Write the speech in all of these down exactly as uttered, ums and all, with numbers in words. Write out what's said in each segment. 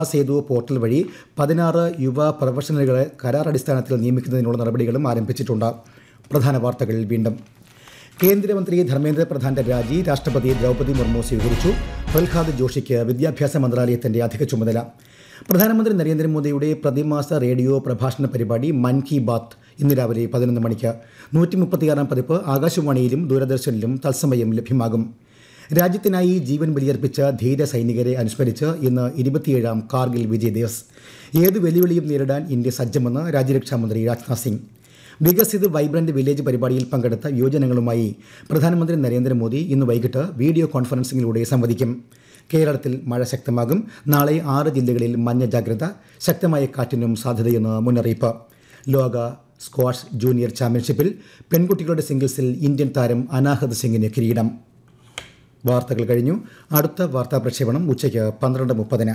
Sethu portal വഴി പതിനാറ് യുവ പ്രൊഫഷണലുകളെ കരാർ അടിസ്ഥാനത്തിൽ നിയമിക്കുന്നതിനുള്ള നടപടികളും ആരംഭിച്ചിട്ടുണ്ട്. പ്രധാന വാർത്തകൾ വീണ്ടും. കേന്ദ്രമന്ത്രി ധർമ്മേന്ദ്ര പ്രധാന്റെ രാജി രാഷ്ട്രപതി ദ്രൗപദി മുർമു സ്വീകരിച്ചു. പ്രഹ്ലാദ് ജോഷിക്ക് വിദ്യാഭ്യാസ മന്ത്രാലയത്തിന്റെ അധിക ചുമതല. പ്രധാനമന്ത്രി നരേന്ദ്രമോദിയുടെ പ്രതിമാസ റേഡിയോ പ്രഭാഷണ പരിപാടി മൻ കി ബാത്ത് ഇന്ന് രാവിലെ പതിനൊന്ന് മണിക്ക് നൂറ്റി മുപ്പത്തിയാറാം പതിപ്പ് ആകാശവാണിയിലും ദൂരദർശനിലും തത്സമയം ലഭ്യമാകും. രാജ്യത്തിനായി ജീവൻ ബലിയർപ്പിച്ച ധീര സൈനികരെ അനുസ്മരിച്ച് ഇന്ന് ഇരുപത്തിയേഴാം കാർഗിൽ വിജയ് ദിവസ്. ഏത് വെല്ലുവിളിയും നേരിടാൻ ഇന്ത്യ സജ്ജമെന്ന് രാജ്യരക്ഷാമന്ത്രി രാജ്നാഥ് സിംഗ്. വികസിത് വൈബ്രന്റ് വില്ലേജ് പരിപാടിയിൽ പങ്കെടുത്ത യുവജനങ്ങളുമായി പ്രധാനമന്ത്രി നരേന്ദ്രമോദി ഇന്ന് വൈകിട്ട് വീഡിയോ കോൺഫറൻസിംഗിലൂടെ സംവദിക്കും. കേരളത്തിൽ മഴ ശക്തമാകും. നാളെ ആറ് ജില്ലകളിൽ മഞ്ഞ ജാഗ്രത. ശക്തമായ കാറ്റിനും സാധ്യതയെന്ന് മുന്നറിയിപ്പ്. ലോക സ്ക്വാഷ് ജൂനിയർ ചാമ്പ്യൻഷിപ്പിൽ പെൺകുട്ടികളുടെ സിംഗിൾസിൽ ഇന്ത്യൻ താരം അനാഹത് സിംഗിന് കിരീടം. വാർത്തകൾ കഴിഞ്ഞു. അടുത്ത വാർത്താ പ്രക്ഷേപണം ഉച്ചയ്ക്ക് പന്ത്രണ്ട് മുപ്പതിന്.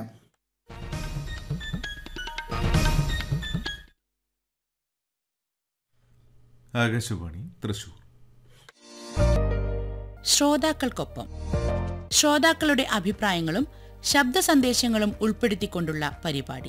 ആകാശവാണി തൃശൂർ. ശ്രോതാക്കൾക്കൊപ്പം ശ്രോതാക്കളുടെ അഭിപ്രായങ്ങളും ശബ്ദ സന്ദേശങ്ങളും ഉൾപ്പെടുത്തിക്കൊണ്ടുള്ള പരിപാടി.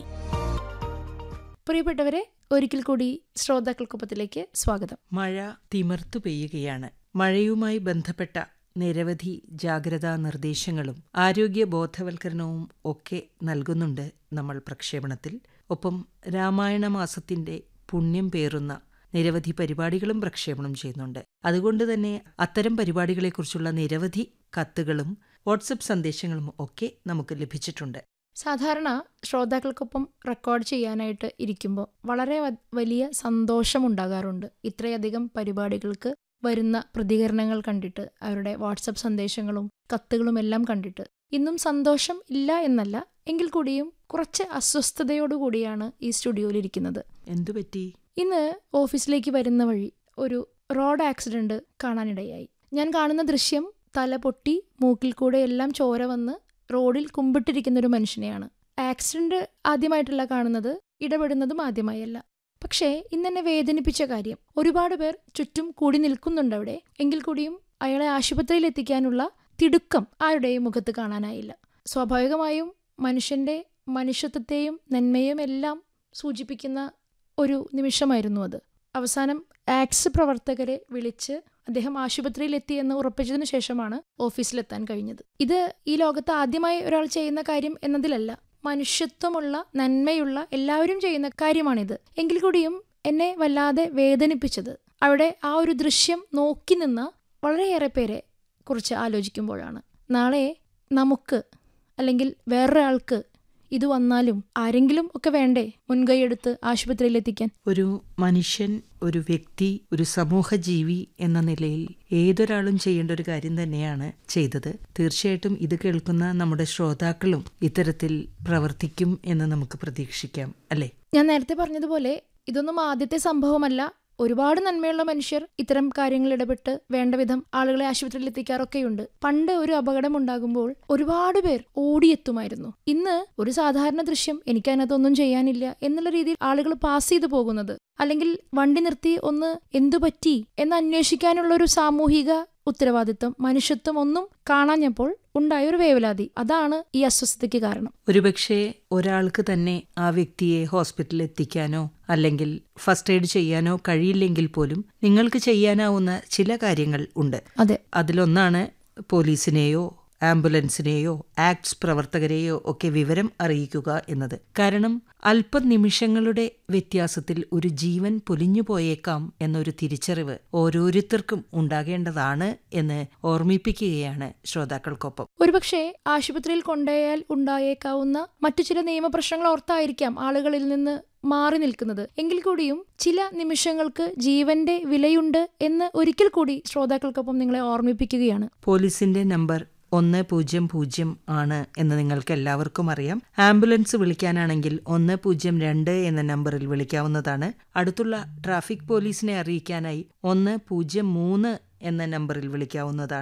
പ്രിയപ്പെട്ടവരെ, ഒരിക്കൽ കൂടി ശ്രോതാക്കൾക്കൊപ്പത്തിലേക്ക് സ്വാഗതം. മഴ തിമിർത്തു പെയ്യുകയാണ്. മഴയുമായി ബന്ധപ്പെട്ട നിരവധി ജാഗ്രതാ നിർദ്ദേശങ്ങളും ആരോഗ്യ ബോധവൽക്കരണവും ഒക്കെ നൽകുന്നുണ്ട് നമ്മൾ പ്രക്ഷേപണത്തിൽ. ഒപ്പം രാമായണ മാസത്തിന്റെ പുണ്യം പേറുന്ന നിരവധി പരിപാടികളും പ്രക്ഷേപണം ചെയ്യുന്നുണ്ട്. അതുകൊണ്ട് തന്നെ അത്തരം പരിപാടികളെക്കുറിച്ചുള്ള നിരവധി കത്തുകളും വാട്സപ്പ് സന്ദേശങ്ങളും ഒക്കെ നമുക്ക് ലഭിച്ചിട്ടുണ്ട്. സാധാരണ ശ്രോതാക്കൾക്കൊപ്പം റെക്കോർഡ് ചെയ്യാനായിട്ട് ഇരിക്കുമ്പോൾ വളരെ വലിയ സന്തോഷമുണ്ടാകാറുണ്ട്. ഇത്രയധികം പരിപാടികൾക്ക് വരുന്ന പ്രതികരണങ്ങൾ കണ്ടിട്ട്, അവരുടെ വാട്സപ്പ് സന്ദേശങ്ങളും കത്തുകളും എല്ലാം കണ്ടിട്ട് ഇന്നും സന്തോഷം ഇല്ല എന്നല്ല, എങ്കിൽ കൂടിയും കുറച്ച് അസ്വസ്ഥതയോടുകൂടിയാണ് ഈ സ്റ്റുഡിയോയിലിരിക്കുന്നത്. എന്തു പറ്റി? ഇന്ന് ഓഫീസിലേക്ക് വരുന്ന വഴി ഒരു റോഡ് ആക്സിഡന്റ് കാണാനിടയായി. ഞാൻ കാണുന്ന ദൃശ്യം തല പൊട്ടി മൂക്കിൽ കൂടെ എല്ലാം ചോര വന്ന് റോഡിൽ കുമ്പിട്ടിരിക്കുന്ന ഒരു മനുഷ്യനെയാണ്. ആക്സിഡന്റ് ആദ്യമായിട്ടല്ല കാണുന്നത്, ഇടപെടുന്നതും ആദ്യമായല്ല. പക്ഷേ ഇന്നെന്നെ വേദനിപ്പിച്ച കാര്യം, ഒരുപാട് പേർ ചുറ്റും കൂടി നിൽക്കുന്നുണ്ട് അവിടെ, എങ്കിൽ കൂടിയും അയാളെ ആശുപത്രിയിൽ എത്തിക്കാനുള്ള തിടുക്കം ആരുടെയും മുഖത്ത് കാണാനായില്ല. സ്വാഭാവികമായും മനുഷ്യന്റെ മനുഷ്യത്വത്തെയും നന്മയും എല്ലാം സൂചിപ്പിക്കുന്ന ഒരു നിമിഷമായിരുന്നു അത്. അവസാനം ആക്സ് പ്രവർത്തകരെ വിളിച്ച് അദ്ദേഹം ആശുപത്രിയിൽ എത്തിയെന്ന് ഉറപ്പിച്ചതിനു ശേഷമാണ് ഓഫീസിലെത്താൻ കഴിഞ്ഞത്. ഇത് ഈ ലോകത്ത് ആദ്യമായി ഒരാൾ ചെയ്യുന്ന കാര്യം എന്നതിലല്ല, മനുഷ്യത്വമുള്ള നന്മയുള്ള എല്ലാവരും ചെയ്യുന്ന കാര്യമാണിത്. എങ്കിൽ കൂടിയും എന്നെ വല്ലാതെ വേദനിപ്പിച്ചത് അവിടെ ആ ഒരു ദൃശ്യം നോക്കി നിന്ന വളരെയേറെ പേരെ കുറിച്ച് ആലോചിക്കുമ്പോഴാണ്. നാളെ നമുക്ക് അല്ലെങ്കിൽ വേറൊരാൾക്ക് ഇത് വന്നാലും ആരെങ്കിലും ഒക്കെ വേണ്ടേ മുൻകൈയെടുത്ത് ആശുപത്രിയിൽ എത്തിക്കാൻ? ഒരു മനുഷ്യൻ, ഒരു വ്യക്തി, ഒരു സമൂഹ ജീവി എന്ന നിലയിൽ ഏതൊരാളും ചെയ്യേണ്ട ഒരു കാര്യം തന്നെയാണ് ചെയ്തത്. തീർച്ചയായിട്ടും ഇത് കേൾക്കുന്ന നമ്മുടെ ശ്രോതാക്കളും ഇത്തരത്തിൽ പ്രവർത്തിക്കും എന്ന് നമുക്ക് പ്രതീക്ഷിക്കാം, അല്ലേ? ഞാൻ നേരത്തെ പറഞ്ഞതുപോലെ ഇതൊന്നും ആദ്യത്തെ സംഭവമല്ല. ഒരുപാട് നന്മയുള്ള മനുഷ്യർ ഇത്തരം കാര്യങ്ങൾ ഇടപെട്ട് വേണ്ട വിധം ആളുകളെ ആശുപത്രിയിൽ എത്തിക്കാറൊക്കെയുണ്ട്. പണ്ട് ഒരു അപകടം ഉണ്ടാകുമ്പോൾ ഒരുപാട് പേർ ഓടിയെത്തുമായിരുന്നു. ഇന്ന് ഒരു സാധാരണ ദൃശ്യം, എനിക്ക് അതിനകത്തൊന്നും ചെയ്യാനില്ല എന്നുള്ള രീതിയിൽ ആളുകൾ പാസ് ചെയ്തു പോകുന്നത്, അല്ലെങ്കിൽ വണ്ടി നിർത്തി ഒന്ന് എന്തു പറ്റി എന്ന് അന്വേഷിക്കാനുള്ള ഒരു സാമൂഹിക ഉത്തരവാദിത്വം, മനുഷ്യത്വം ഒന്നും കാണാഞ്ഞപ്പോൾ ഉണ്ടായ ഒരു വേവലാതി, അതാണ് ഈ അസ്വസ്ഥതയ്ക്ക് കാരണം. ഒരുപക്ഷെ ഒരാൾക്ക് തന്നെ ആ വ്യക്തിയെ ഹോസ്പിറ്റലിൽ എത്തിക്കാനോ അല്ലെങ്കിൽ ഫസ്റ്റ് എയ്ഡ് ചെയ്യാനോ കഴിയില്ലെങ്കിൽ പോലും നിങ്ങൾക്ക് ചെയ്യാനാവുന്ന ചില കാര്യങ്ങൾ ഉണ്ട്. അതെ, അതിലൊന്നാണ് പോലീസിനെയോ ആംബുലൻസിനെയോ ആക്ട്സ് പ്രവർത്തകരെയോ ഒക്കെ വിവരം അറിയിക്കുക എന്നത്. കാരണം അല്പനിമിഷങ്ങളുടെ വ്യത്യാസത്തിൽ ഒരു ജീവൻ പൊലിഞ്ഞു പോയേക്കാം എന്നൊരു തിരിച്ചറിവ് ഓരോരുത്തർക്കും ഉണ്ടാകേണ്ടതാണ് എന്ന് ഓർമ്മിപ്പിക്കുകയാണ് ശ്രോതാക്കൾക്കൊപ്പം. ഒരുപക്ഷെ ആശുപത്രിയിൽ കൊണ്ടുപോയാൽ ഉണ്ടായേക്കാവുന്ന മറ്റു ചില നിയമപ്രശ്നങ്ങൾ ഓർത്തായിരിക്കാം ആളുകളിൽ നിന്ന് മാറി നിൽക്കുന്നത്. എങ്കിൽ കൂടിയും ചില നിമിഷങ്ങൾക്ക് ജീവന്റെ വിലയുണ്ട് എന്ന് ഒരിക്കൽ കൂടി ശ്രോതാക്കൾക്കൊപ്പം നിങ്ങളെ ഓർമ്മിപ്പിക്കുകയാണ്. പോലീസിന്റെ നമ്പർ ഒന്ന് പൂജ്യം പൂജ്യം ആണ് എന്ന് നിങ്ങൾക്ക് എല്ലാവർക്കും അറിയാം. ആംബുലൻസ് വിളിക്കാനാണെങ്കിൽ ഒന്ന് പൂജ്യം രണ്ട് എന്ന നമ്പറിൽ വിളിക്കാവുന്നതാണ്. അടുത്തുള്ള ട്രാഫിക് പോലീസിനെ അറിയിക്കാനായി ഒന്ന് പൂജ്യം മൂന്ന് എന്ന നമ്പറിൽ വിളിക്കാവുന്നതാണ്.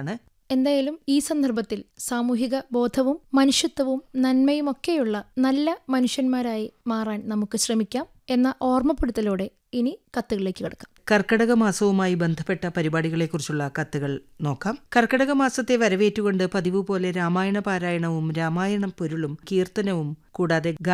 എന്തായാലും ഈ സന്ദർഭത്തിൽ സാമൂഹിക ബോധവും മനുഷ്യത്വവും നന്മയുമൊക്കെയുള്ള നല്ല മനുഷ്യന്മാരായി മാറാൻ നമുക്ക് ശ്രമിക്കാം എന്ന ഓർമ്മപ്പെടുത്തലോടെ ഇനി കത്തുകളിലേക്ക് കിടക്കാം. കർക്കടക മാസവുമായി ബന്ധപ്പെട്ട പരിപാടികളെക്കുറിച്ചുള്ള കത്തുകൾ നോക്കാം. കർക്കടക മാസത്തെ വരവേറ്റുകൊണ്ട് പതിവ് പോലെ രാമായണ പാരായണവും രാമായണം പൊരുളും കീർത്തനവും കൂടാതെ